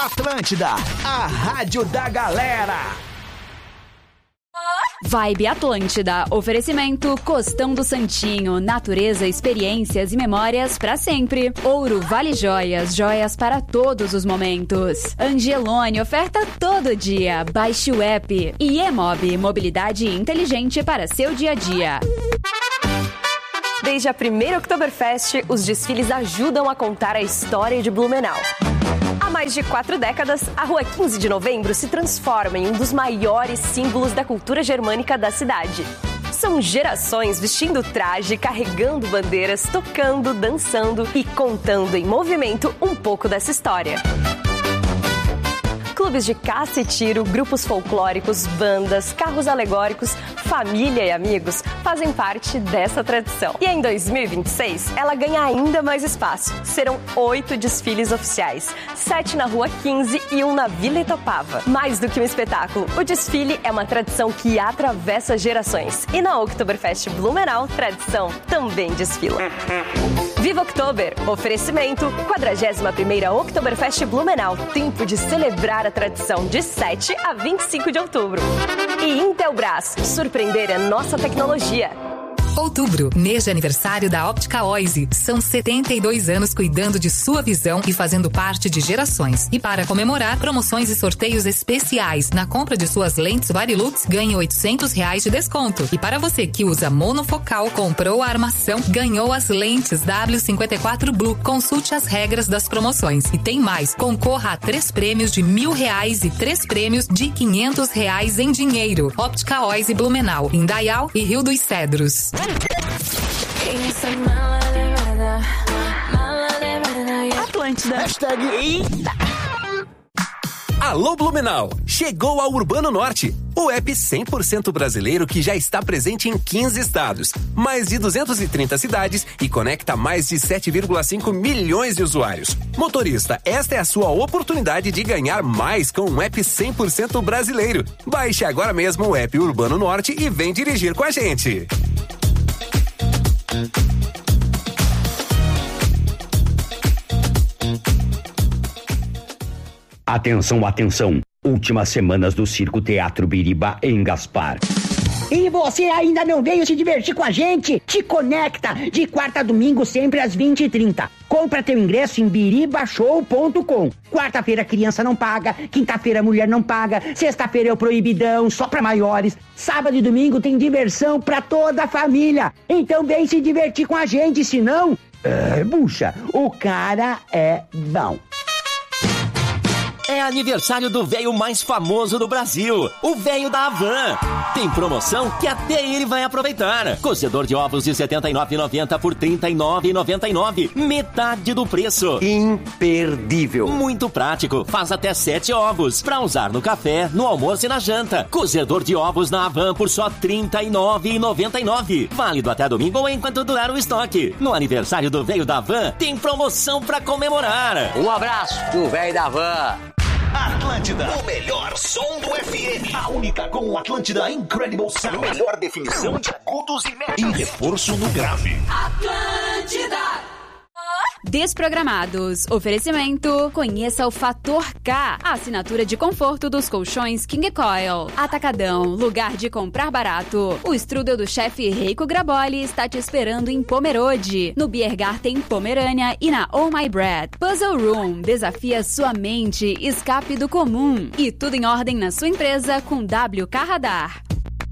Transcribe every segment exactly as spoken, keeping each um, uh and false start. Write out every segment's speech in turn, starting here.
Atlântida, a rádio da galera. Vibe Atlântida, oferecimento Costão do Santinho, natureza, experiências e memórias pra sempre. Ouro Vale Joias, joias para todos os momentos. Angelone, oferta todo dia, baixe o app. E Emob, mobilidade inteligente para seu dia a dia. Desde a primeira Oktoberfest, os desfiles ajudam a contar a história de Blumenau. Há mais de quatro décadas, a Rua quinze de Novembro se transforma em um dos maiores símbolos da cultura germânica da cidade. São gerações vestindo traje, carregando bandeiras, tocando, dançando e contando em movimento um pouco dessa história. Clubes de caça e tiro, grupos folclóricos, bandas, carros alegóricos, família e amigos fazem parte dessa tradição. E em dois mil e vinte e seis, ela ganha ainda mais espaço. Serão oito desfiles oficiais, sete na Rua quinze e um na Vila Itopava. Mais do que um espetáculo, o desfile é uma tradição que atravessa gerações. E na Oktoberfest Blumenau, tradição também desfila. Viva Oktober! Oferecimento, quadragésima primeira Oktoberfest Blumenau. Tempo de celebrar a tradição de sete a vinte e cinco de outubro. E Intelbras, surpreender a nossa tecnologia. Outubro, mês de aniversário da Óptica Oise. São setenta e dois anos cuidando de sua visão e fazendo parte de gerações. E para comemorar, promoções e sorteios especiais. Na compra de suas lentes Varilux, ganhe oitocentos reais de desconto. E para você que usa monofocal, comprou a armação, ganhou as lentes W cinquenta e quatro Blue. Consulte as regras das promoções. E tem mais, concorra a três prêmios de mil reais e três prêmios de quinhentos reais em dinheiro. Óptica Oise Blumenau, Indaial e Rio dos Cedros. Atlântida. Hashtag Eita. Alô Blumenau, chegou ao Urbano Norte, o app cem por cento brasileiro que já está presente em quinze estados, mais de duzentas e trinta cidades e conecta mais de sete vírgula cinco milhões de usuários. Motorista, esta é a sua oportunidade de ganhar mais com um app cem por cento brasileiro. Baixe agora mesmo o app Urbano Norte e vem dirigir com a gente. Atenção, atenção. Últimas semanas do Circo Teatro Biriba em Gaspar. E você ainda não veio se divertir com a gente? Te conecta de quarta a domingo, sempre às vinte e trinta. Compra teu ingresso em biriba show ponto com. Quarta-feira criança não paga, quinta-feira mulher não paga, sexta-feira é o proibidão, só pra maiores. Sábado e domingo tem diversão pra toda a família. Então vem se divertir com a gente, senão... É, bucha, o cara é bom. É aniversário do véio mais famoso do Brasil, o véio da Havan. Tem promoção que até ele vai aproveitar. Cozedor de ovos de setenta e nove reais e noventa centavos por trinta e nove reais e noventa e nove centavos. Metade do preço. Imperdível. Muito prático. Faz até sete ovos para usar no café, no almoço e na janta. Cozedor de ovos na Havan por só trinta e nove reais e noventa e nove centavos. Válido até domingo ou enquanto durar o estoque. No aniversário do véio da Havan, tem promoção para comemorar. Um abraço do véio da Havan. Atlântida, o melhor som do F M. A única com o Atlântida Incredible Sound. Melhor definição de agudos e médios. E reforço no grave. Atlântida. Desprogramados. Oferecimento. Conheça o Fator K. A assinatura de conforto dos colchões King Coil. Atacadão. Lugar de comprar barato. O strudel do chefe Reiko Graboli está te esperando em Pomerode. No Biergarten Pomerânia e na Oh My Bread. Puzzle Room. Desafia sua mente. Escape do comum. E tudo em ordem na sua empresa com W K Radar.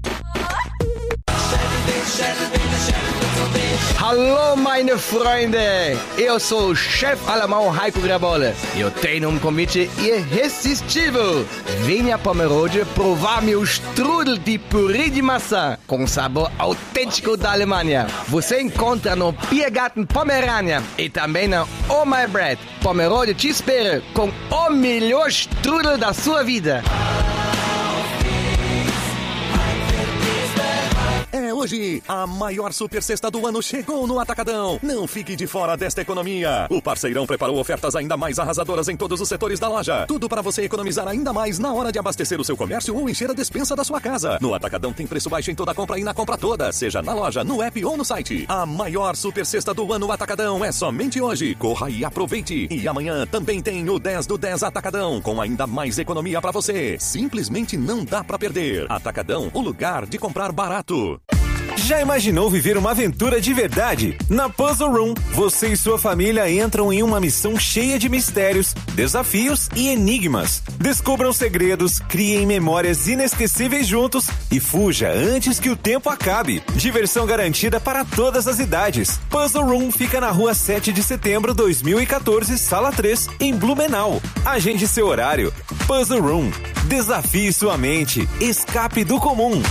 Hallo meine Freunde, eu sou o chefe alemão Heiko Graboli. Eu tenho um convite irresistível. Venha a Pomerode provar meu strudel de purê de maçã com sabor autêntico da Alemanha. Você encontra no Biergarten Pomerânia e também na Oh My Bread. Pomerode te espera com o melhor strudel da sua vida. É hoje. A maior super sexta do ano chegou no Atacadão. Não fique de fora desta economia. O parceirão preparou ofertas ainda mais arrasadoras em todos os setores da loja. Tudo para você economizar ainda mais na hora de abastecer o seu comércio ou encher a despensa da sua casa. No Atacadão tem preço baixo em toda compra e na compra toda, seja na loja, no app ou no site. A maior super sexta do ano Atacadão é somente hoje. Corra e aproveite. E amanhã também tem o dez do dez Atacadão, com ainda mais economia para você. Simplesmente não dá para perder. Atacadão, o lugar de comprar barato. Já imaginou viver uma aventura de verdade? Na Puzzle Room, você e sua família entram em uma missão cheia de mistérios, desafios e enigmas. Descubram segredos, criem memórias inesquecíveis juntos e fuja antes que o tempo acabe. Diversão garantida para todas as idades. Puzzle Room fica na rua sete de setembro, dois mil e quatorze, sala três, em Blumenau. Agende seu horário. Puzzle Room. Desafie sua mente. Escape do comum.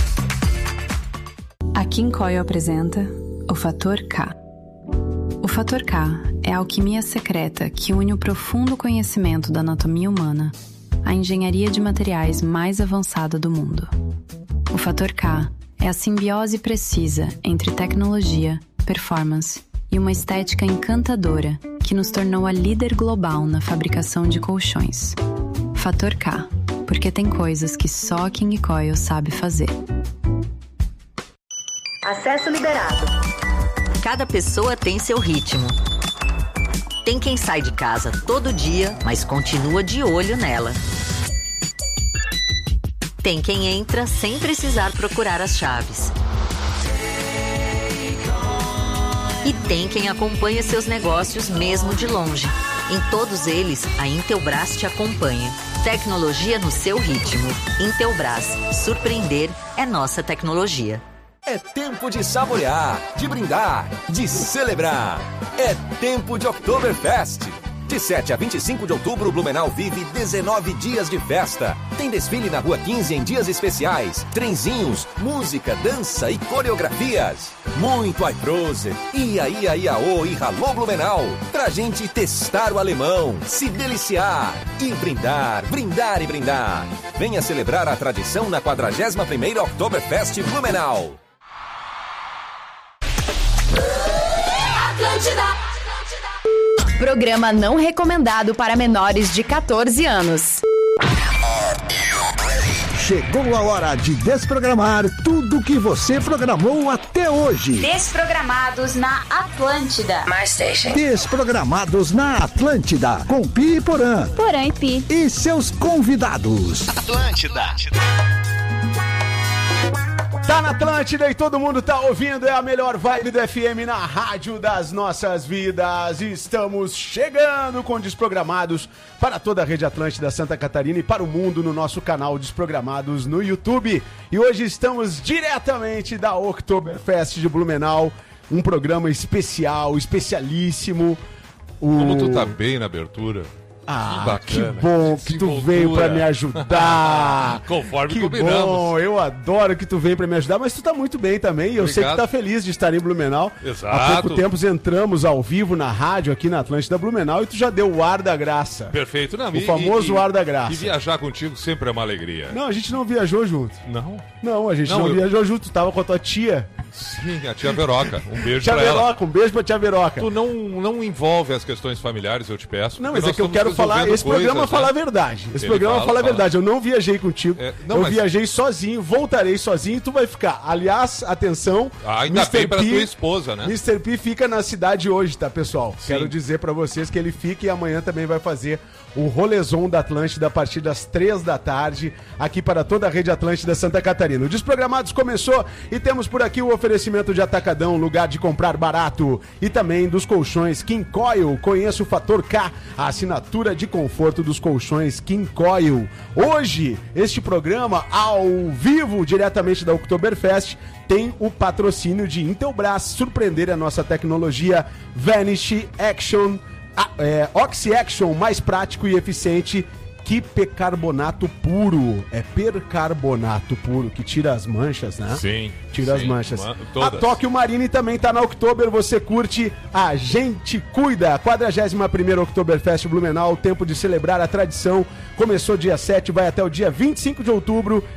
A King Coil apresenta o Fator K. O Fator K é a alquimia secreta que une o profundo conhecimento da anatomia humana à engenharia de materiais mais avançada do mundo. O Fator K é a simbiose precisa entre tecnologia, performance e uma estética encantadora que nos tornou a líder global na fabricação de colchões. Fator K, porque tem coisas que só a King Coil sabe fazer. Acesso liberado. Cada pessoa tem seu ritmo. Tem quem sai de casa todo dia, mas continua de olho nela. Tem quem entra sem precisar procurar as chaves. E tem quem acompanha seus negócios mesmo de longe. Em todos eles, a Intelbras te acompanha. Tecnologia no seu ritmo. Intelbras. Surpreender é nossa tecnologia. É tempo de saborear, de brindar, de celebrar. É tempo de Oktoberfest. De sete a vinte e cinco de outubro, Blumenau vive dezenove dias de festa. Tem desfile na Rua quinze em dias especiais, trenzinhos, música, dança e coreografias. Muito Aiprose, Ia Ia Iaô e Ralô Blumenau. Pra gente testar o alemão, se deliciar e brindar, brindar e brindar. Venha celebrar a tradição na quadragésima primeira Oktoberfest Blumenau. Atlântida. Programa não recomendado para menores de catorze anos. Chegou a hora de desprogramar tudo que você programou até hoje. Desprogramados na Atlântida. Mais Station. Desprogramados na Atlântida, com Pi e Porã. Porã e Pi. E seus convidados. Atlântida. Tá na Atlântida e todo mundo tá ouvindo, é a melhor vibe do F M na rádio das nossas vidas. Estamos chegando com Desprogramados para toda a rede Atlântida Santa Catarina e para o mundo no nosso canal Desprogramados no YouTube. E hoje estamos diretamente da Oktoberfest de Blumenau, um programa especial, especialíssimo. O... Como tu tá bem na abertura. Ah, que, que bom que tu voltura. Veio pra me ajudar. Conforme que combinamos. Bom, eu adoro que tu vem pra me ajudar, mas tu tá muito bem também. Eu Obrigado. Sei que tá feliz de estar em Blumenau. Exato. Há pouco tempo entramos ao vivo na rádio aqui na Atlântida Blumenau e tu já deu o ar da graça. Perfeito. Não, o e, famoso e, ar da graça. E viajar contigo sempre é uma alegria. Não, a gente não viajou junto. Não? Não, a gente não, não eu... viajou junto. Tu tava com a tua tia. Sim, a tia Veroca. Um beijo tia pra Veroca, ela. Um beijo pra tia Veroca. Tu não, não envolve as questões familiares, eu te peço. Não, mas é que eu quero falar, esse programa fala a verdade. Esse Ele programa fala, fala a verdade. Eu não viajei contigo. É, não, eu mas... viajei sozinho, voltarei sozinho e tu vai ficar. Aliás, atenção. Ah, ainda mister bem pra P, tua esposa, né? mister P fica na cidade hoje, tá, pessoal? Sim. Quero dizer pra vocês que ele fica e amanhã também vai fazer o Rolezon da Atlântida a partir das três da tarde, aqui para toda a rede Atlântida Santa Catarina. O Desprogramados começou e temos por aqui o oferecimento de Atacadão, lugar de comprar barato, e também dos colchões King Coil. Conheça o Fator K, a assinatura de conforto dos colchões King Coil. Hoje, este programa ao vivo, diretamente da Oktoberfest, tem o patrocínio de Intelbras, surpreender a nossa tecnologia Vanish Action, é, Oxy Action, mais prático e eficiente que percarbonato puro. É percarbonato puro, que tira as manchas, né? Sim. Tira sim, as manchas. Ma- a Tóquio Marine também tá na Oktober, você curte, a gente cuida. quadragésima primeira Oktoberfest Blumenau, tempo de celebrar a tradição. Começou dia sete, vai até o dia vinte e cinco de outubro.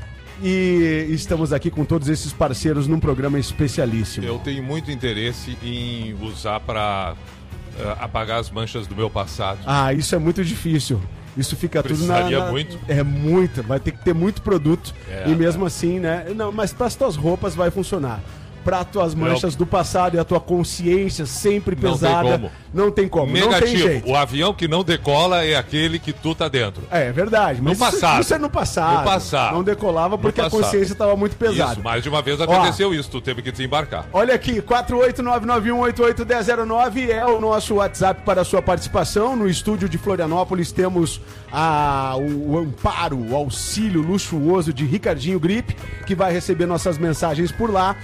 E estamos aqui com todos esses parceiros num programa especialíssimo. Eu tenho muito interesse em usar para uh, apagar as manchas do meu passado. Ah, isso é muito difícil. Isso fica tudo na, na... muito? É muito, vai ter que ter muito produto. É, e mesmo é. assim, né? Não, mas para as tuas roupas vai funcionar. Para tuas manchas Eu... do passado e a tua consciência sempre pesada. Não tem como. Não tem como. Negativo. Não tem jeito. O avião que não decola é aquele que tu tá dentro. É, é verdade. Mas no passado. Isso, isso é no passado. No passado. Não decolava porque a consciência estava muito pesada. Isso, mais de uma vez aconteceu Ó, isso. Tu teve que desembarcar. Olha aqui, quatro oito nove nove um oito oito um zero zero nove é o nosso WhatsApp para a sua participação. No estúdio de Florianópolis temos a, o, o amparo, o auxílio luxuoso de Ricardinho Gripe, que vai receber nossas mensagens por lá.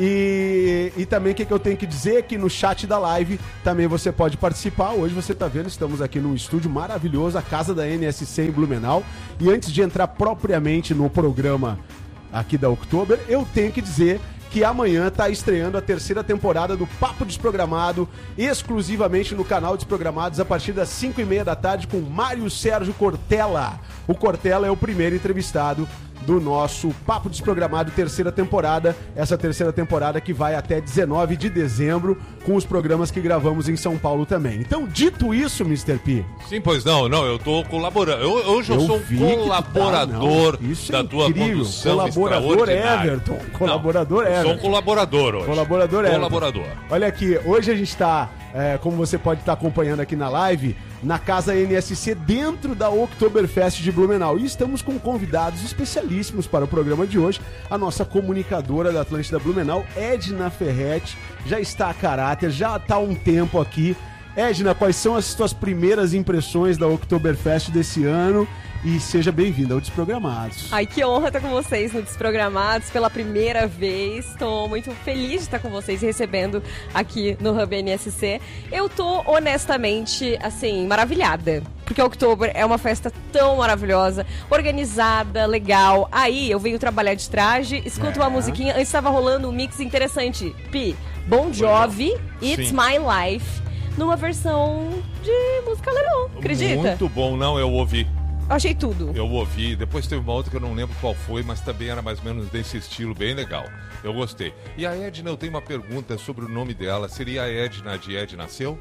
E, e também o que, que eu tenho que dizer que no chat da live também você pode participar. Hoje você está vendo, estamos aqui num estúdio maravilhoso, a casa da N S C em Blumenau. E antes de entrar propriamente no programa aqui da Oktober, eu tenho que dizer que amanhã está estreando a terceira temporada do Papo Desprogramado, exclusivamente no canal Desprogramados, a partir das cinco e meia da tarde, com Mário Sérgio Cortella. O Cortella é o primeiro entrevistado do nosso Papo Desprogramado, terceira temporada. Essa terceira temporada que vai até dezenove de dezembro, com os programas que gravamos em São Paulo também. Então, dito isso, mister P... Sim, pois não, não, eu tô colaborando. Eu, hoje eu, eu sou um colaborador tá, isso é da tua incrível. condução Colaborador Everton. Colaborador não, Everton. Sou um colaborador hoje. Colaborador Everton. Colaborador. Olha aqui, hoje a gente está, é, como você pode estar acompanhando aqui na live, na Casa N S C, dentro da Oktoberfest de Blumenau. E estamos com convidados especialíssimos para o programa de hoje. A nossa comunicadora da Atlântida Blumenau, Edna Ferretti, já está a caráter, já está há um tempo aqui. Edna, quais são as suas primeiras impressões da Oktoberfest desse ano? E seja bem-vinda ao Desprogramados. Ai, que honra estar com vocês no Desprogramados pela primeira vez. Estou muito feliz de estar com vocês recebendo aqui no Hub N S C. Eu tô, honestamente, assim, maravilhada. Porque o Oktober é uma festa tão maravilhosa, organizada, legal. Aí eu venho trabalhar de traje, escuto é. uma musiquinha. Antes estava rolando um mix interessante. Pi, Bon Jovi, It's Sim. My Life, numa versão de música alemã, acredita? Muito bom, não, eu ouvi. Eu achei tudo. Eu ouvi, depois teve uma outra que eu não lembro qual foi, mas também era mais ou menos desse estilo, bem legal. Eu gostei. E a Edna, eu tenho uma pergunta sobre o nome dela. Seria a Edna de Ed Nasceu?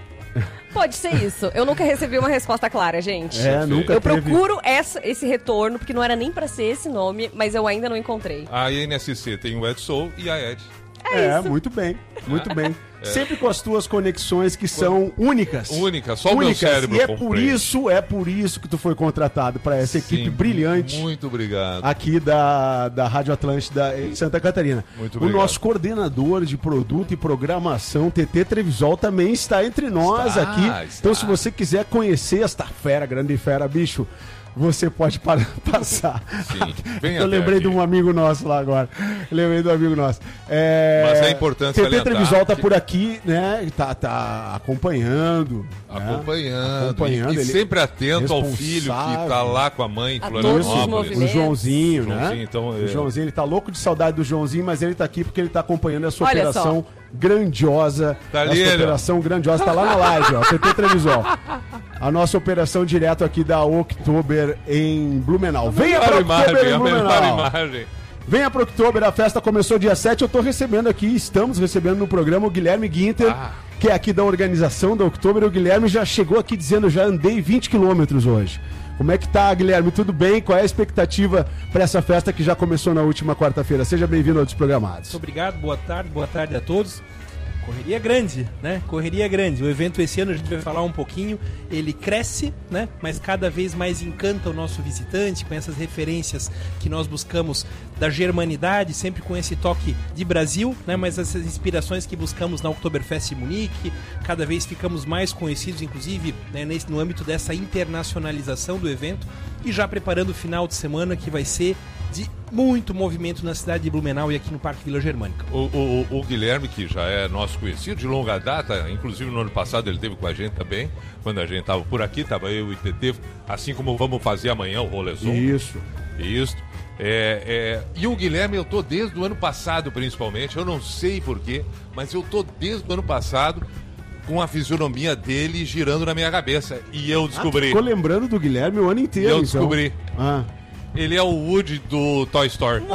Pode ser isso. Eu nunca recebi uma resposta clara, gente. É, nunca Eu teve. procuro essa, esse retorno, porque não era nem pra ser esse nome, mas eu ainda não encontrei. A N S C tem o Ed Soul e a Ed. É, é isso. muito bem, muito bem. É. Sempre com as tuas conexões que são únicas. Únicas, só únicas. o meu cérebro. E é por isso, é por isso que tu foi contratado para essa Sim, equipe brilhante. Muito obrigado. Aqui da, da Rádio Atlântida em Santa Catarina. Muito obrigado. O nosso coordenador de produto e programação, T T Trevisol, também está entre nós está, aqui. Está. Então, se você quiser conhecer esta fera, grande fera, bicho, você pode para, passar. Sim, vem Eu lembrei aqui de um amigo nosso lá agora. Lembrei de um amigo nosso. É... Mas é importante T T Trevisol tá que... por aqui, né? Tá, tá acompanhando. Acompanhando. Né? acompanhando e, e sempre atento ao filho que tá lá com a mãe em Florianópolis. O Joãozinho, o né? Joãozinho, então, o é... Joãozinho, ele tá louco de saudade do Joãozinho, mas ele tá aqui porque ele tá acompanhando essa Olha operação só. grandiosa. Tá ali, essa ele, operação grandiosa. Tá lá na live, ó. T T Trevisol. A nossa operação direto aqui da Oktober em Blumenau. Venha pra Oktober em Blumenau. Venha pro Oktober, a festa começou dia sete, eu tô recebendo aqui, estamos recebendo no programa o Guilherme Guinter, ah. que é aqui da organização da Oktober. O Guilherme já chegou aqui dizendo, já andei vinte quilômetros hoje. Como é que tá, Guilherme? Tudo bem? Qual é a expectativa para essa festa que já começou na última quarta-feira? Seja bem-vindo ao Desprogramados. Muito obrigado, boa tarde, boa tarde a todos. Correria grande, né? Correria grande. O evento esse ano, a gente vai falar um pouquinho, ele cresce, né? Mas cada vez mais encanta o nosso visitante com essas referências que nós buscamos da germanidade, sempre com esse toque de Brasil, né? Mas essas inspirações que buscamos na Oktoberfest em Munique, cada vez ficamos mais conhecidos, inclusive, né, nesse, no âmbito dessa internacionalização do evento, e já preparando o final de semana que vai ser de muito movimento na cidade de Blumenau e aqui no Parque Vila Germânica. O, o, o Guilherme, que já é nosso conhecido de longa data, inclusive no ano passado ele esteve com a gente também, quando a gente estava por aqui, estava eu e o T T, assim como vamos fazer amanhã o Rolezon. Isso. Isso. É, é, e o Guilherme, eu tô desde o ano passado, principalmente, eu não sei porquê, mas eu tô desde o ano passado com a fisionomia dele girando na minha cabeça. E eu descobri. Ah, ficou lembrando do Guilherme o ano inteiro, E eu então. descobri. Ah. Ele é o Woody do Toy Story.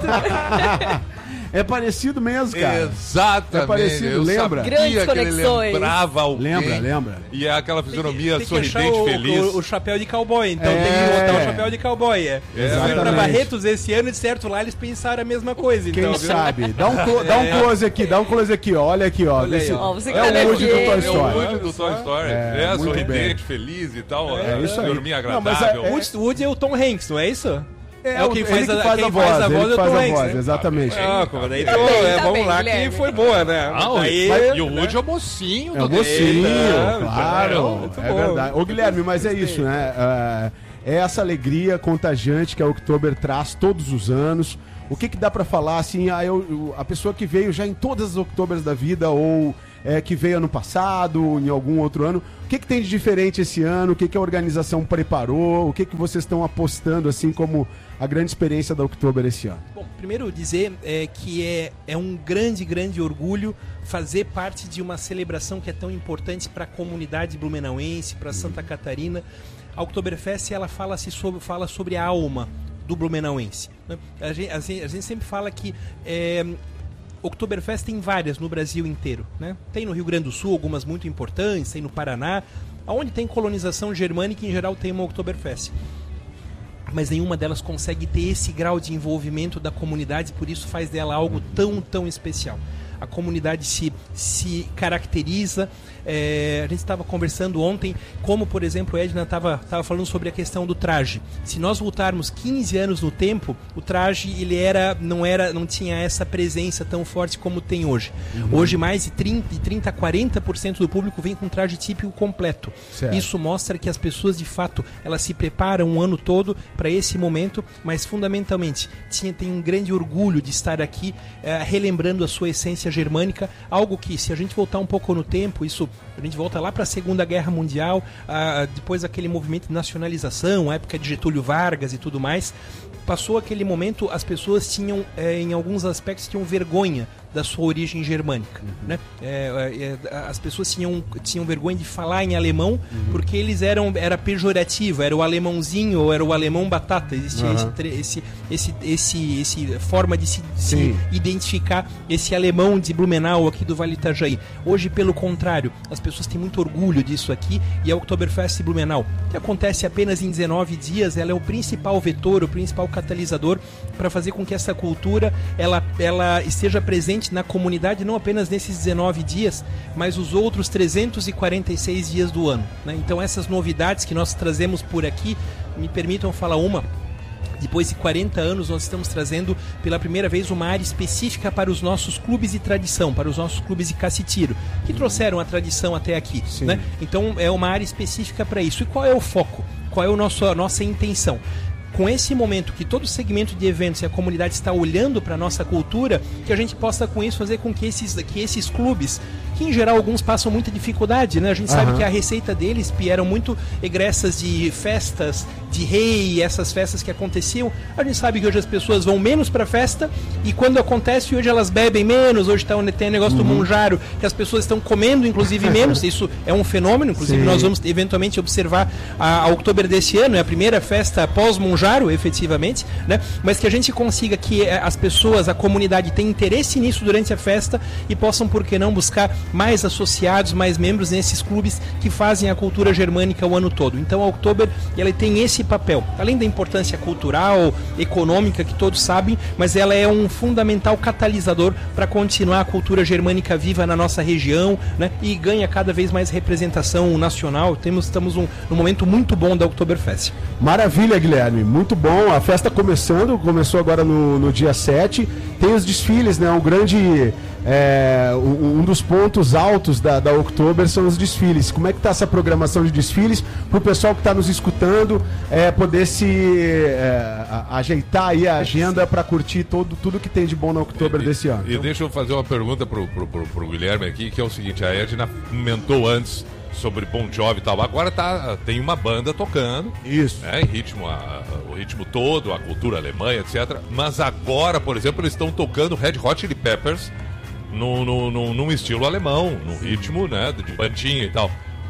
É parecido mesmo, cara. Exatamente. É parecido, eu lembra? Sabia Grandes que conexões. ele lembrava alguém. Lembra, lembra. E é aquela fisionomia Tem que achar sorridente, o, feliz. O, o chapéu de cowboy, então É. tem que botar o chapéu de cowboy. É. Exatamente. Pra Barretos esse ano, de certo, lá eles pensaram a mesma coisa. Quem então, viu? sabe? Dá um, clo- dá um É. close aqui, dá um close aqui, ó. Olha aqui, ó. Olha Vê aí, se- ó. Você É que tá o Woody do aqui. Toy É o Story. Woody do Toy Story. É, É, muito sorridente, bem. feliz e tal. É isso aí. Dormir Não, mas é- agradável. é- Woody, Woody é o Tom Hanks, não é isso? É, É o quem faz ele que a- faz quem a faz voz, a ele voz que é o faz Tom a Hanks, voz, né? exatamente. Ah, pô, daí, pô, Tá bem, é, tá vamos bem, lá Guilherme. que foi boa, né? Ah, Aí- e o Woody é o mocinho. É o do- mocinho, Eita, claro. muito É bom. verdade. Ô, Guilherme, mas é isso, né? É, é essa alegria contagiante que a Oktober traz todos os anos. O que que dá pra falar, assim, a, eu- a pessoa que veio já em todas as Oktobers da vida ou é, que veio ano passado, em algum outro ano, o que que tem de diferente esse ano? O que que a organização preparou? O que que vocês estão apostando, assim, como a grande experiência da Oktober esse ano? Bom, primeiro dizer é, que é, é um grande, grande orgulho fazer parte de uma celebração que é tão importante para a comunidade blumenauense, para Santa Catarina. A Oktoberfest, ela fala, -se sobre, fala sobre a alma do blumenauense, né? A gente, a gente- a gente sempre fala que é, Oktoberfest tem várias no Brasil inteiro, né? Tem no Rio Grande do Sul algumas muito importantes, tem no Paraná. Onde tem colonização germânica, em geral tem uma Oktoberfest. Mas nenhuma delas consegue ter esse grau de envolvimento da comunidade, por isso faz dela algo tão, tão especial. A comunidade se, se caracteriza. É, a gente estava conversando ontem, como, por exemplo, o Edna estava falando sobre a questão do traje. Se nós voltarmos quinze anos no tempo, o traje ele era, não, era, não tinha essa presença tão forte como tem hoje. Uhum. Hoje, mais de trinta, trinta a quarenta por cento do público vem com traje típico completo. Certo. Isso mostra que as pessoas, de fato, elas se preparam um ano todo para esse momento, mas, fundamentalmente, tinha, tem um grande orgulho de estar aqui, é, relembrando a sua essência germânica, algo que, se a gente voltar um pouco no tempo, isso a gente volta lá para a Segunda Guerra Mundial, ah, depois aquele movimento de nacionalização, a época de Getúlio Vargas e tudo mais. Passou aquele momento, as pessoas tinham, é, em alguns aspectos, tinham vergonha da sua origem germânica, uhum. né? É, é, as pessoas tinham, tinham vergonha de falar em alemão, uhum. porque eles eram, era pejorativo, era o alemãozinho, ou era o alemão batata. Existia uhum. esse, esse, esse, esse, esse forma de se, se identificar esse alemão de Blumenau, aqui do Vale Itajaí. Hoje, pelo contrário, as pessoas têm muito orgulho disso aqui, e a Oktoberfest Blumenau, que acontece apenas em dezenove dias, ela é o principal vetor, o principal catalisador para fazer com que essa cultura ela, ela esteja presente na comunidade, não apenas nesses dezenove dias, mas os outros trezentos e quarenta e seis dias do ano, né? Então essas novidades que nós trazemos por aqui, me permitam falar uma. Depois de quarenta anos, nós estamos trazendo pela primeira vez uma área específica para os nossos clubes de tradição, para os nossos clubes de cacitiro, que trouxeram a tradição até aqui, né? Então é uma área específica para isso. E qual é o foco? Qual é o nosso, a nossa intenção? Com esse momento que todo segmento de eventos e a comunidade está olhando para a nossa cultura, que a gente possa com isso fazer com que esses, que esses clubes, que em geral alguns passam muita dificuldade, né? A gente uhum. sabe que a receita deles eram muito egressas de festas, de rei, essas festas que aconteciam. A gente sabe que hoje as pessoas vão menos para festa e quando acontece hoje elas bebem menos, hoje tá, tem o negócio uhum. do monjaro, que as pessoas estão comendo inclusive menos, isso é um fenômeno, inclusive Sim. nós vamos eventualmente observar a, a Oktober desse ano, é a primeira festa pós-monjaro, efetivamente, né? Mas que a gente consiga que as pessoas, a comunidade tenha interesse nisso durante a festa e possam, por que não, buscar mais associados, mais membros nesses clubes que fazem a cultura germânica o ano todo. Então a Oktober, ela tem esse papel, além da importância cultural, econômica, que todos sabem, mas ela é um fundamental catalisador para continuar a cultura germânica viva na nossa região, né? E ganha cada vez mais representação nacional. Temos, estamos num, num momento muito bom da Oktoberfest. Maravilha, Guilherme. Muito bom, a festa começando, começou agora no, no dia sete, tem os desfiles, né, um grande, é, um dos pontos altos da, da Oktober são os desfiles. Como é que está essa programação de desfiles, para o pessoal que está nos escutando, é, poder se é, a, ajeitar aí a agenda para curtir todo, tudo que tem de bom na Oktober e, desse ano. E deixa eu fazer uma pergunta pro, pro, pro, pro Guilherme aqui, que é o seguinte, a Edna comentou antes sobre Bon Jovi e tal, agora tá, tem uma banda tocando. Isso. Né, em ritmo, a, a, o ritmo todo, a cultura alemã, etcétera. Mas agora, por exemplo, eles estão tocando Red Hot Chili Peppers no, no, no, num estilo alemão, num ritmo, né, de bandinha e tal.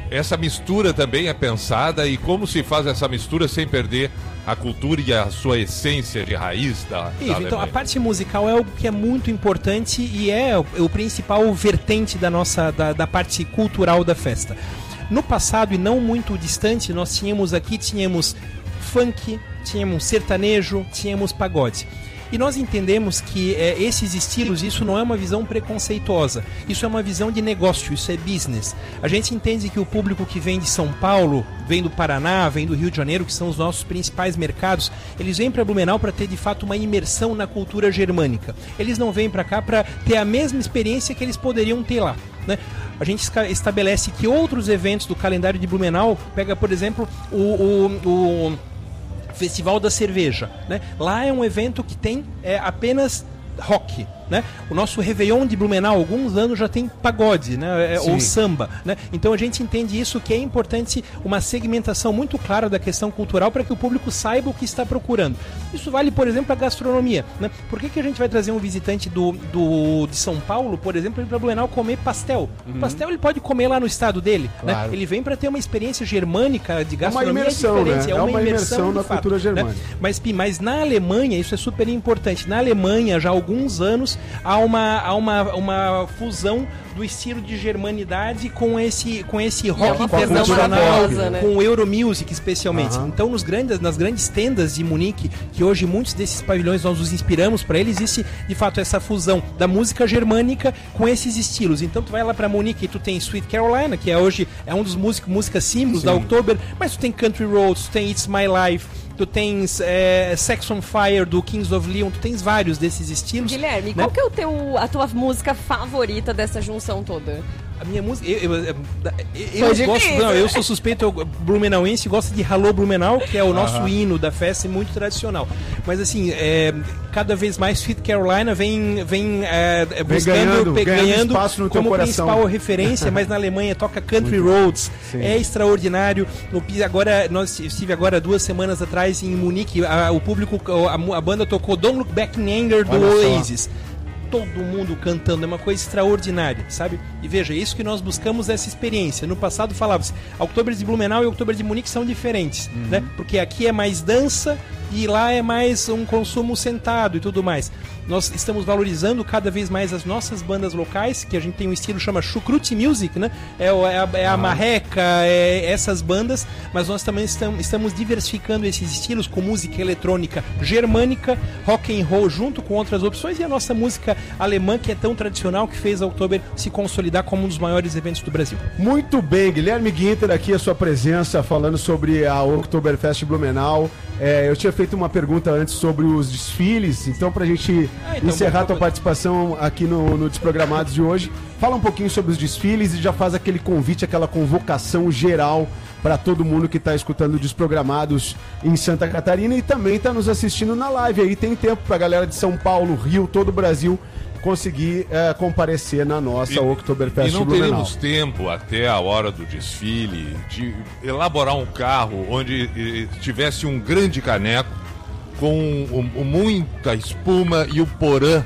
essa mistura também é pensada, e como se faz essa mistura sem perder a cultura e a sua essência de raiz da, Isso, da então a parte musical é algo que é muito importante e é o, o principal vertente da nossa da, da parte cultural da festa. No passado e não muito distante, nós tínhamos aqui tínhamos funk, tínhamos sertanejo, tínhamos pagode. E nós entendemos que é, esses estilos, isso não é uma visão preconceituosa, isso é uma visão de negócio, isso é business. A gente entende que o público que vem de São Paulo, vem do Paraná, vem do Rio de Janeiro, que são os nossos principais mercados, eles vêm para Blumenau para ter de fato uma imersão na cultura germânica. Eles não vêm para cá para ter a mesma experiência que eles poderiam ter lá, né? A gente estabelece que outros eventos do calendário de Blumenau, pega por exemplo o... o, o Festival da Cerveja, né? Lá é um evento que tem é, apenas rock, né? O nosso Réveillon de Blumenau, há alguns anos já tem pagode, né? É, ou samba, né? Então a gente entende isso, que é importante uma segmentação muito clara da questão cultural para que o público saiba o que está procurando. Isso vale, por exemplo, a gastronomia, né? Por que, que a gente vai trazer um visitante do, do, de São Paulo, por exemplo, para Blumenau comer pastel? Uhum. Pastel ele pode comer lá no estado dele, claro, né? Ele vem para ter uma experiência germânica de gastronomia, é uma imersão, diferente, né? é uma, é uma imersão, imersão na fato, cultura germânica. Né? Mas, mas na Alemanha isso é super importante. Na Alemanha, já há alguns anos, há uma, há uma, uma fusão do estilo de germanidade com esse, com esse rock é internacional, né? com o Euromusic especialmente. Uhum. Então, nos grandes, nas grandes tendas de Munique, que hoje muitos desses pavilhões nós nos inspiramos para eles, existe de fato essa fusão da música germânica com esses estilos. Então, tu vai lá para Munique e tu tem Sweet Carolina, que é hoje é um dos músicos, músicas símbolos Sim. da Oktober, mas tu tem Country Roads, tu tem It's My Life, tu tens é, Sex on Fire do Kings of Leon, tu tens vários desses estilos. Guilherme, né? qual que é o teu, a tua música favorita dessa junção toda? A minha música. Eu, eu, eu, eu, eu gosto. Não, eu sou suspeito, eu, blumenauense, gosto de Alô Blumenau, que é o nosso uh-huh. hino da festa e muito tradicional. Mas assim, é, cada vez mais Sweet Carolina vem, vem, é, buscando, ganhando, pe, ganhando no como coração. Principal referência, mas na Alemanha toca Country Roads, Sim. é extraordinário. No, agora, nós estive agora duas semanas atrás em Munique, a, o público, a, a banda tocou Don't Look Back in Anger do Oasis. Todo mundo cantando, é uma coisa extraordinária, sabe? E veja, é isso que nós buscamos, essa experiência. No passado falava-se, Oktober de Blumenau e Oktober de Munique são diferentes, uhum. né? Porque aqui é mais dança e lá é mais um consumo sentado e tudo mais. Nós estamos valorizando cada vez mais as nossas bandas locais, que a gente tem um estilo que chama Chucrute Music, né? É, é, a, é a marreca, é essas bandas, mas nós também estamos, estamos diversificando esses estilos com música eletrônica germânica, rock and roll junto com outras opções, e a nossa música alemã, que é tão tradicional, que fez a Oktober se consolidar como um dos maiores eventos do Brasil. Muito bem, Guilherme Guinter, aqui a sua presença, falando sobre a Oktoberfest Blumenau. É, eu tinha feito uma pergunta antes sobre os desfiles, então pra gente ah, então encerrar a tua participação aqui no, no Desprogramados de hoje, fala um pouquinho sobre os desfiles e já faz aquele convite, aquela convocação geral para todo mundo que está escutando Desprogramados em Santa Catarina e também está nos assistindo na live. Aí tem tempo pra galera de São Paulo, Rio, todo o Brasil conseguir é, comparecer na nossa e, Oktoberfest E não Blumenau. teremos tempo até a hora do desfile de elaborar um carro onde eh, tivesse um grande caneco com um, um, muita espuma e o porã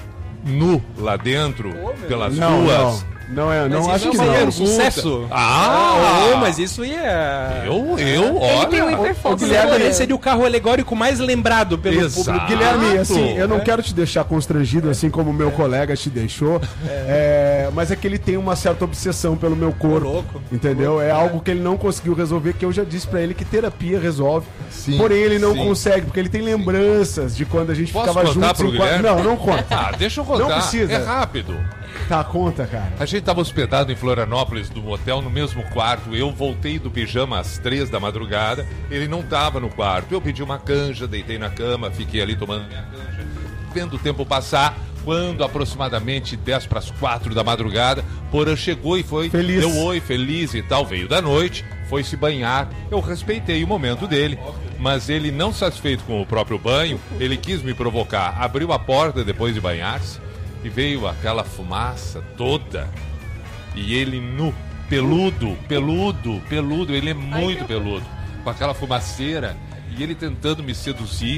nu lá dentro, oh, pelas não, ruas. Não. Não é, não, mas acho que não. não. Um sucesso. Ah, ah mas isso ia... Eu, eu, olha... Ele tem um hiperfoco. Guilherme, seria o carro alegórico mais lembrado pelo Exato. público. Guilherme, assim, eu não é. quero te deixar constrangido, assim como o meu é. colega te deixou, é. É, mas é que ele tem uma certa obsessão pelo meu corpo, louco. entendeu? É, é algo que ele não conseguiu resolver, que eu já disse pra ele que terapia resolve, sim, porém ele não sim. consegue, porque ele tem lembranças de quando a gente Posso ficava juntos. Pro Guilherme? Não, não conta. Ah, deixa eu contar. Não precisa. É rápido. Tá, conta, cara. A gente tava hospedado em Florianópolis, no motel, no mesmo quarto. Eu voltei do pijama às três da madrugada. Ele não tava no quarto. Eu pedi uma canja, deitei na cama, fiquei ali tomando minha canja, vendo o tempo passar. Quando aproximadamente dez para as quatro da madrugada, Porã chegou e foi, feliz. deu oi, feliz e tal, veio da noite, foi se banhar. Eu respeitei o momento dele, mas ele, não satisfeito com o próprio banho, ele quis me provocar. Abriu a porta depois de banhar-se e veio aquela fumaça toda. E ele nu, peludo, peludo, peludo, ele é muito peludo, com aquela fumaceira, e ele tentando me seduzir.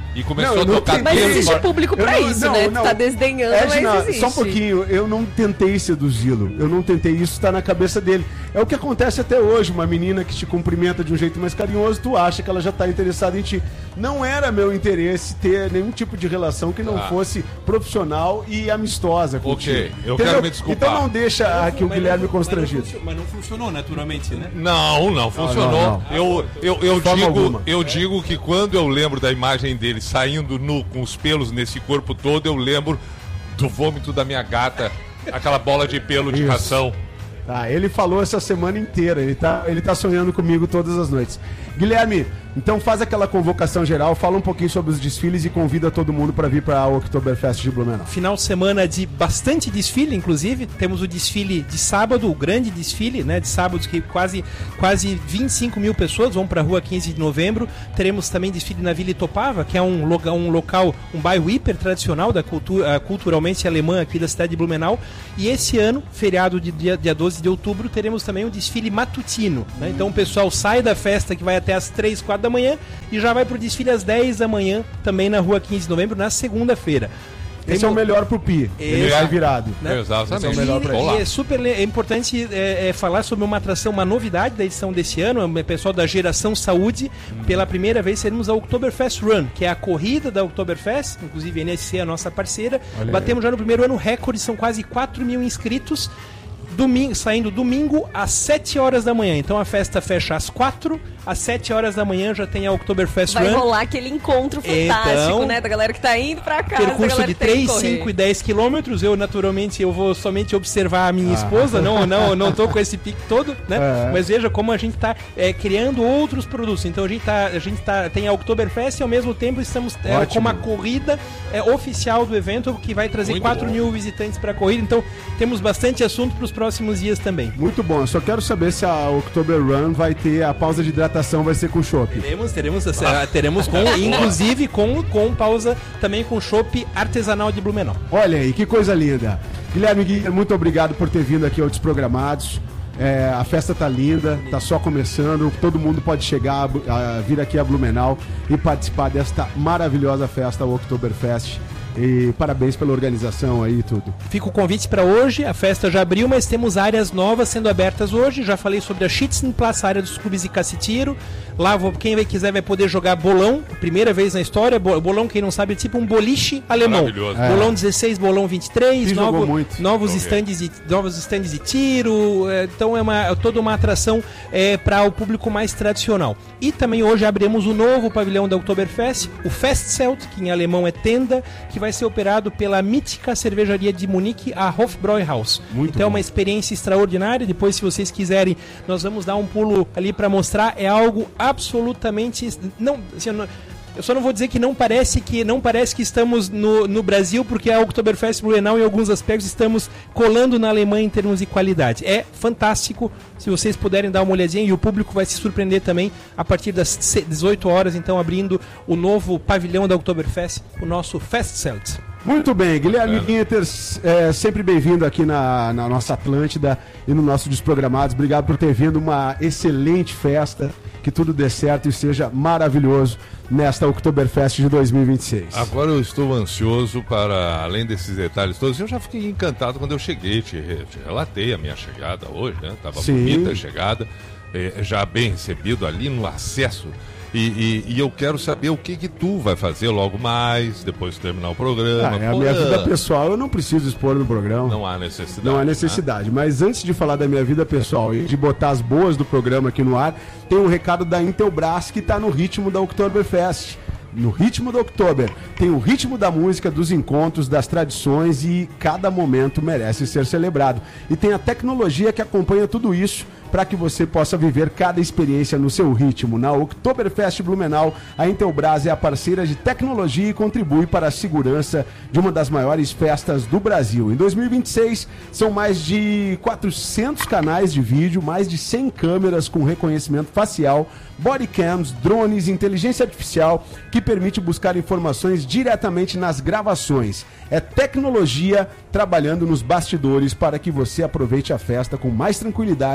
e começou Não, eu a não tocar tentei. Mas aquilo. existe público Eu pra não- isso, não, né? não. Tu tá desdenhando, Edna, mas existe. só um pouquinho, eu não tentei seduzi-lo, eu não tentei, isso tá na cabeça dele. É o que acontece até hoje, uma menina que te cumprimenta de um jeito mais carinhoso, tu acha que ela já tá interessada em ti. Não era meu interesse ter nenhum tipo de relação que não Ah. fosse profissional e amistosa contigo. Ok, eu Entendeu? quero me desculpar. Então não deixa aqui o Mas Guilherme não- mas não constrangido. funcio- Mas não funcionou naturalmente, né? Não, não funcionou. não, não. Eu, eu, eu, De forma digo, alguma. eu digo que quando eu lembro da imagem dele saindo nu com os pelos nesse corpo todo, eu lembro do vômito da minha gata, aquela bola de pelo de Isso. ração. Tá, ele falou essa semana inteira, ele tá, ele tá sonhando comigo todas as noites. Guilherme, então faz aquela convocação geral, fala um pouquinho sobre os desfiles e convida todo mundo para vir para a Oktoberfest de Blumenau. Final de semana de bastante desfile, inclusive. Temos o desfile de sábado, o grande desfile, né? De sábado, que quase, quase vinte e cinco mil pessoas vão para a rua quinze de novembro. Teremos também desfile na Vila Itopava, que é um, loga, um local, um bairro hiper tradicional, da cultura, culturalmente alemã aqui da cidade de Blumenau. E esse ano, feriado de dia, dia doze de outubro, teremos também um desfile matutino, né? Então o pessoal sai da festa que vai até às três, quatro da manhã e já vai pro desfile às dez da manhã, também na rua quinze de novembro, na segunda-feira. Esse é o melhor pro Pi, ele Exato. vai virado. Né? Exatamente. Esse é o melhor pra E, ele. e é super le- é importante é, é, falar sobre uma atração, uma novidade da edição desse ano, o pessoal da Geração Saúde. Pela primeira vez teremos a Oktoberfest Run, que é a corrida da Oktoberfest, inclusive a N S C é a nossa parceira. Olha Batemos já no primeiro ano recorde, são quase quatro mil inscritos. Domingo, saindo domingo às sete horas da manhã. Então a festa fecha às quatro, às sete horas da manhã já tem a Oktoberfest Vai Run. rolar aquele encontro fantástico, Então, né? Da galera que tá indo pra casa, da Percurso galera de que tem que três, correr. cinco e dez quilômetros. Eu, naturalmente, eu vou somente observar a minha Ah. esposa. Não, não, não tô com esse pique todo, né? É. Mas veja como a gente tá é, criando outros produtos. Então a gente, tá, a gente tá, tem a Oktoberfest e ao mesmo tempo estamos é, Ótimo. com uma corrida é, oficial do evento que vai trazer Muito quatro bom. mil visitantes pra corrida. Então temos bastante assunto para os próximos dias também. Muito bom, eu só quero saber se a Oktober Run vai ter, a pausa de hidratação vai ser com chopp. Teremos, teremos, ah, teremos com, inclusive com, com pausa também com chopp artesanal de Blumenau. Olha aí, que coisa linda. Guilherme, Gui, muito obrigado por ter vindo aqui ao Desprogramados. É, a festa tá linda, tá só começando. Todo mundo pode chegar, a, a vir aqui a Blumenau e participar desta maravilhosa festa, o Oktoberfest. E parabéns pela organização aí e tudo. Fica o convite para hoje, a festa já abriu, mas temos áreas novas sendo abertas hoje. Já falei sobre a Schützenplatz, a área dos clubes de Cacetiro. Lá, vou, quem vai, quiser vai poder jogar bolão, primeira vez na história. Bo- Bolão, quem não sabe, é tipo um boliche alemão. Maravilhoso. É. Bolão dezesseis, bolão vinte e três, Sim, novo- jogou muito. novos, Joguei. estandes de, novos estandes de tiro. é, Então é uma, toda uma atração é, para o público mais tradicional. E também hoje abrimos o novo pavilhão da Oktoberfest, o Festzelt, que em alemão é tenda, que vai ser operado pela mítica cervejaria de Munique, a Hofbräuhaus. Muito então é bom. uma experiência extraordinária. Depois, se vocês quiserem, nós vamos dar um pulo ali para mostrar. É algo absolutamente não, assim, eu não- eu só não vou dizer que não parece que não parece que estamos no, no Brasil, porque a Oktoberfest Blumenau em alguns aspectos estamos colando na Alemanha em termos de qualidade. É fantástico. Se vocês puderem dar uma olhadinha, e o público vai se surpreender também a partir das dezoito horas, então abrindo o novo pavilhão da Oktoberfest, o nosso Festzelt. Muito bem, Guilherme Guinters, é, sempre bem-vindo aqui na, na nossa Atlântida e no nosso Desprogramados. Obrigado por ter vindo, uma excelente festa, que tudo dê certo e seja maravilhoso nesta Oktoberfest de dois mil e vinte e seis. Agora eu estou ansioso para, além desses detalhes todos, eu já fiquei encantado quando eu cheguei, te, re- te relatei a minha chegada hoje, né? Tava Sim. bonita a chegada, eh, já bem recebido ali no acesso. E, e- e eu quero saber o que que tu vai fazer logo mais, depois de terminar o programa. Ah, é a Pô, minha vida pessoal, eu não preciso expor no programa. Não há necessidade. Não há né? necessidade. Mas antes de falar da minha vida pessoal e de botar as boas do programa aqui no ar, tem um recado da Intelbras que está no ritmo da Oktoberfest. No ritmo do Oktober. Tem o ritmo da música, dos encontros, das tradições e cada momento merece ser celebrado. E tem a tecnologia que acompanha tudo isso para que você possa viver cada experiência no seu ritmo. Na Oktoberfest Blumenau, a Intelbras é a parceira de tecnologia e contribui para a segurança de uma das maiores festas do Brasil. Em dois mil e vinte e seis, são mais de quatrocentos canais de vídeo, mais de cem câmeras com reconhecimento facial, bodycams, drones, inteligência artificial, que permite buscar informações diretamente nas gravações. É tecnologia trabalhando nos bastidores para que você aproveite a festa com mais tranquilidade,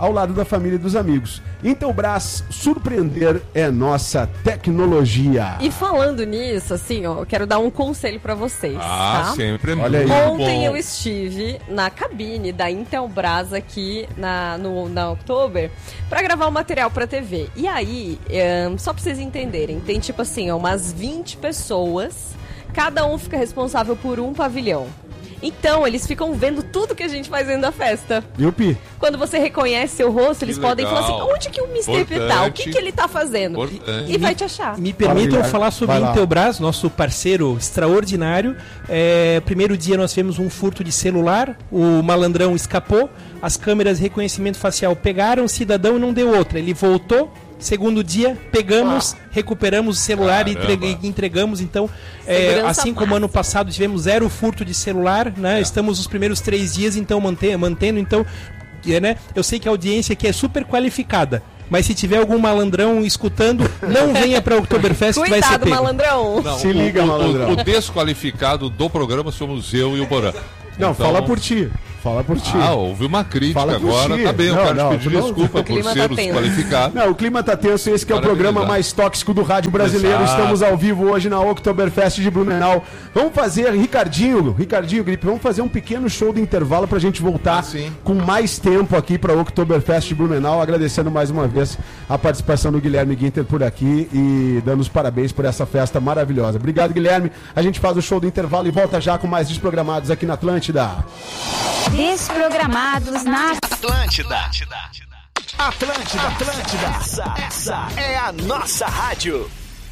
ao lado da família e dos amigos. Intelbras, surpreender é nossa tecnologia. E falando nisso, assim, ó, eu quero dar um conselho pra vocês, Ah, tá? sempre é Olha aí. muito Ontem bom. eu estive na cabine da Intelbras aqui na, no, na Oktober pra gravar um material pra T V. E aí, é, só pra vocês entenderem, tem tipo assim, ó, umas vinte pessoas, cada um fica responsável por um pavilhão. Então, eles ficam vendo tudo que a gente faz dentro da festa. Yupi. Quando você reconhece seu rosto, eles Que podem legal. falar assim, onde que o mister P tá? O que, que ele tá fazendo? Importante. E vai te achar. Me permitam Vai, falar sobre vai a lá. Intelbras, nosso parceiro extraordinário. É, primeiro dia nós tivemos um furto de celular, o malandrão escapou, as câmeras de reconhecimento facial pegaram o cidadão e não deu outra. Ele voltou. Segundo dia, pegamos, recuperamos o celular e Caramba. entregue- entregamos. Então, é, Segurança assim como ano passado tivemos zero furto de celular, né? Estamos nos primeiros três dias, então mantendo, mantendo. Então, é, né? Eu sei que a audiência aqui é super qualificada. Mas se tiver algum malandrão escutando, não venha para o Oktoberfest que vai ser Cuidado, pego. malandrão. Não, Se o- liga, o, malandrão. O, o desqualificado do programa somos eu e o Porã. Não, Então- fala por ti. Fala por ti. Ah, houve uma crítica Fala por agora. ti. Tá bem, eu Não, quero não, te pedir tu não- desculpa O por clima ser tá o tenso. desqualificado. Não, o clima tá tenso, esse que é o Maravilha. programa mais tóxico do rádio brasileiro. Exato. Estamos ao vivo hoje na Oktoberfest de Blumenau. Vamos fazer, Ricardinho, Ricardinho Gripe, vamos fazer um pequeno show de intervalo pra gente voltar Ah, sim. com mais tempo aqui pra Oktoberfest de Blumenau. Agradecendo mais uma vez a participação do Guilherme Guinter por aqui e dando os parabéns por essa festa maravilhosa. Obrigado, Guilherme. A gente faz o show do intervalo e volta já com mais Desprogramados aqui na Atlântida. Desprogramados na Atlântida. Atlântida, Atlântida. Essa, essa é a nossa rádio.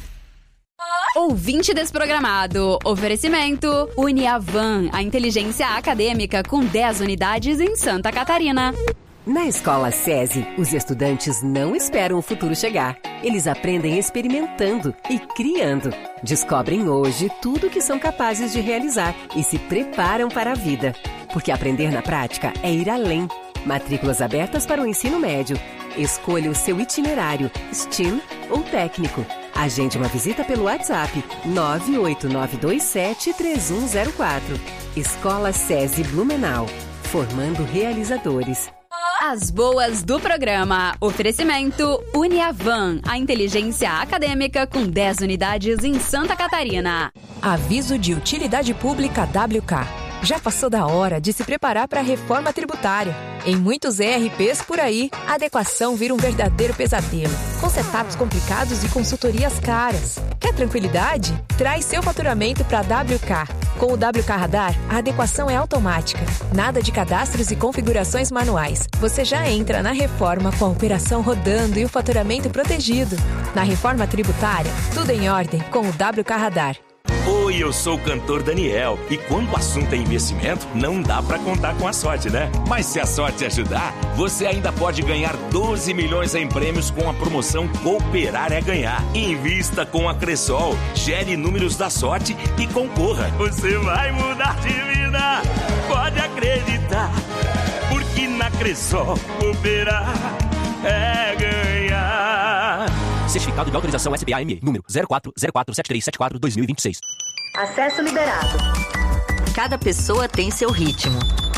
Ouvinte Desprogramado. Oferecimento Uniavan, a inteligência acadêmica com dez unidades em Santa Catarina. Na Escola SESI, os estudantes não esperam o futuro chegar. Eles aprendem experimentando e criando. Descobrem hoje tudo o que são capazes de realizar e se preparam para a vida. Porque aprender na prática é ir além. Matrículas abertas para o ensino médio. Escolha o seu itinerário, STEAM ou técnico. Agende uma visita pelo WhatsApp nove oito nove dois sete três um zero quatro. Escola SESI Blumenau. Formando realizadores. As boas do programa. Oferecimento Uniavan, a inteligência acadêmica com dez unidades em Santa Catarina. Aviso de utilidade pública W K. Já passou da hora de se preparar para a reforma tributária. Em muitos E R Ps por aí, a adequação vira um verdadeiro pesadelo, com setups complicados e consultorias caras. Quer tranquilidade? Traz seu faturamento para a W K. Com o W K Radar, a adequação é automática. Nada de cadastros e configurações manuais. Você já entra na reforma com a operação rodando e o faturamento protegido. Na reforma tributária, tudo em ordem com o W K Radar. Oi, eu sou o cantor Daniel. E quando o assunto é investimento, não dá pra contar com a sorte, né? Mas se a sorte ajudar, você ainda pode ganhar doze milhões em prêmios com a promoção Cooperar é Ganhar. Invista com a Cressol, gere números da sorte e concorra. Você vai mudar de vida, pode acreditar. Porque na Cressol, cooperar é ganhar. Certificado de autorização S B A M E, número zero quatro zero quatro sete três sete quatro dois mil e vinte e seis. Acesso liberado. Cada pessoa tem seu ritmo.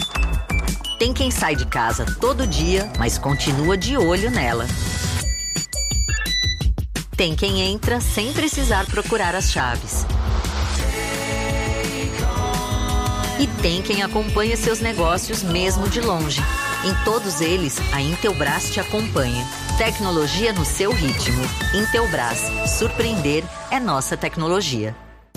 Tem quem sai de casa todo dia, mas continua de olho nela. Tem quem entra sem precisar procurar as chaves. E tem quem acompanha seus negócios mesmo de longe. Em todos eles, a Intelbras te acompanha. Tecnologia no seu ritmo. Intelbras. Surpreender é nossa tecnologia.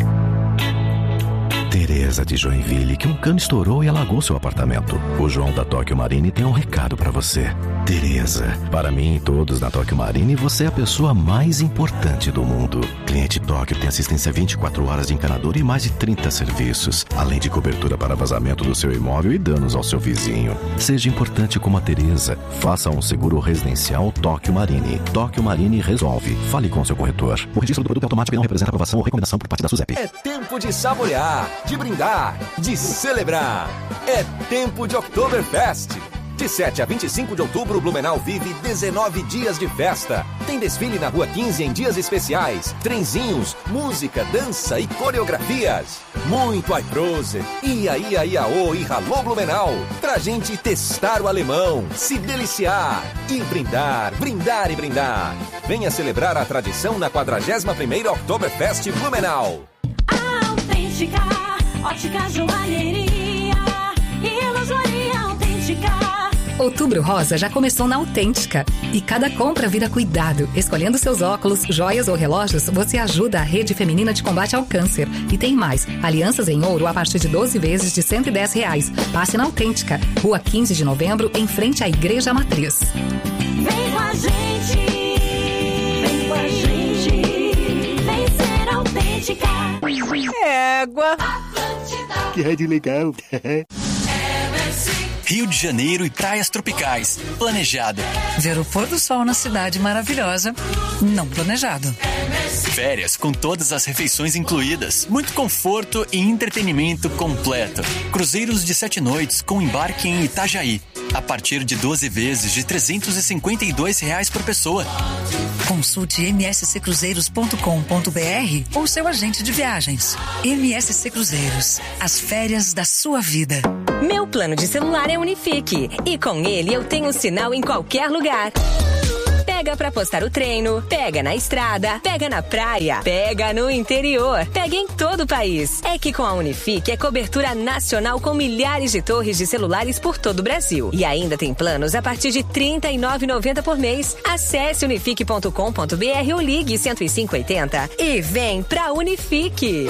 Tereza de Joinville, que um cano estourou e alagou seu apartamento. O João da Tóquio Marine tem um recado pra você. Tereza, para mim e todos na Tóquio Marine, você é a pessoa mais importante do mundo. Cliente Tóquio tem assistência vinte e quatro horas de encanador e mais de trinta serviços, além de cobertura para vazamento do seu imóvel e danos ao seu vizinho. Seja importante como a Tereza. Faça um seguro residencial Tóquio Marine. Tóquio Marine resolve. Fale com seu corretor. O registro do produto é automático e não representa aprovação ou recomendação por parte da SUSEP. É tempo de saborear, de brindar, de celebrar. É tempo de Oktoberfest. De sete a vinte e cinco de outubro, Blumenau vive dezenove dias de festa. Tem desfile na Rua quinze em dias especiais, trenzinhos, música, dança e coreografias. Muito iProse, ia, ia, iaô e ralô Blumenau. Pra gente testar o alemão, se deliciar e brindar, brindar e brindar. Venha celebrar a tradição na quadragésima primeira Oktoberfest Blumenau. Autêntica, ótica, joalheria, ilusoria autêntica. Outubro Rosa já começou na Autêntica. E cada compra vira cuidado. Escolhendo seus óculos, joias ou relógios, você ajuda a Rede Feminina de Combate ao Câncer. E tem mais. Alianças em ouro a partir de doze vezes de cento e dez reais. Passe na Autêntica. Rua quinze de novembro, em frente à Igreja Matriz. Vem com a gente. Vem com a gente. Vem ser autêntica. Égua. Atlântida. Que rádio legal. Rio de Janeiro e praias tropicais. Planejado. Ver o pôr do sol na cidade maravilhosa. Não planejado. Férias com todas as refeições incluídas. Muito conforto e entretenimento completo. Cruzeiros de sete noites com embarque em Itajaí. A partir de doze vezes de trezentos e cinquenta e dois reais por pessoa. Consulte m s c cruzeiros ponto com ponto b r ou seu agente de viagens. M S C Cruzeiros. As férias da sua vida. Meu plano de celular é Unifique e com ele eu tenho sinal em qualquer lugar. Pega pra postar o treino, pega na estrada, pega na praia, pega no interior, pega em todo o país. É que com a Unifique é cobertura nacional com milhares de torres de celulares por todo o Brasil. E ainda tem planos a partir de trinta e nove reais e noventa centavos por mês. Acesse unifique ponto com ponto b r ou ligue cento e cinco oitenta e vem pra Unifique.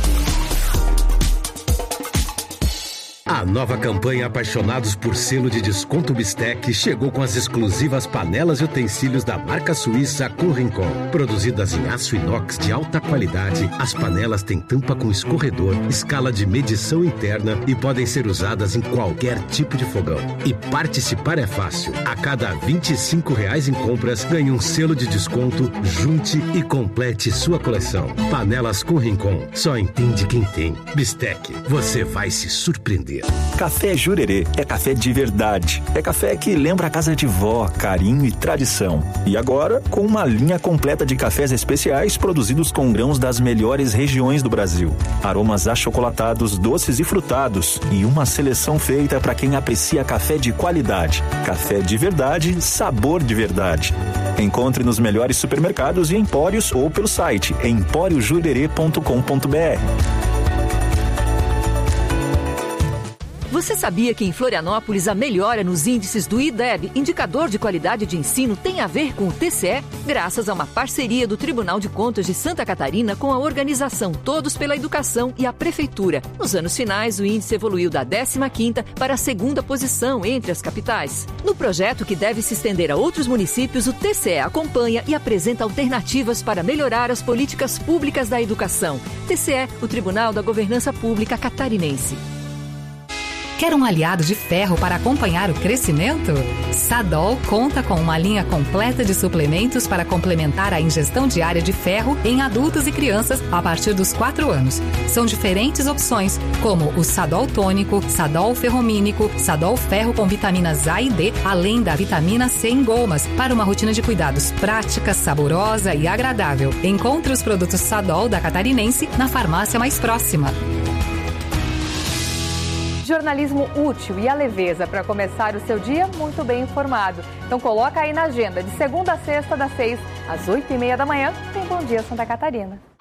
A nova campanha Apaixonados por Selo de Desconto Bistec chegou com as exclusivas panelas e utensílios da marca suíça Currincon. Produzidas em aço inox de alta qualidade, as panelas têm tampa com escorredor, escala de medição interna e podem ser usadas em qualquer tipo de fogão. E participar é fácil. A cada vinte e cinco reais em compras, ganhe um selo de desconto, junte e complete sua coleção. Panelas Currincon. Só entende quem tem. Bistec. Você vai se surpreender. Café Jurerê é café de verdade. É café que lembra a casa de vó, carinho e tradição. E agora, com uma linha completa de cafés especiais produzidos com grãos das melhores regiões do Brasil. Aromas achocolatados, doces e frutados. E uma seleção feita para quem aprecia café de qualidade. Café de verdade, sabor de verdade. Encontre nos melhores supermercados e empórios ou pelo site empório jurerê ponto com ponto b r. Você sabia que em Florianópolis a melhora nos índices do I D E B, Indicador de Qualidade de Ensino, tem a ver com o T C E? Graças a uma parceria do Tribunal de Contas de Santa Catarina com a organização Todos pela Educação e a Prefeitura. Nos anos finais, o índice evoluiu da décima quinta para a segunda posição entre as capitais. No projeto, que deve se estender a outros municípios, o T C E acompanha e apresenta alternativas para melhorar as políticas públicas da educação. T C E, o Tribunal da Governança Pública Catarinense. Quer um aliado de ferro para acompanhar o crescimento? Sadol conta com uma linha completa de suplementos para complementar a ingestão diária de ferro em adultos e crianças a partir dos quatro anos. São diferentes opções, como o Sadol Tônico, Sadol Ferromínico, Sadol Ferro com vitaminas A e D, além da vitamina C em gomas, para uma rotina de cuidados prática, saborosa e agradável. Encontre os produtos Sadol da Catarinense na farmácia mais próxima. Jornalismo útil e a leveza para começar o seu dia muito bem informado. Então coloca aí na agenda, de segunda a sexta, das seis às oito e meia da manhã, tem Bom Dia Santa Catarina.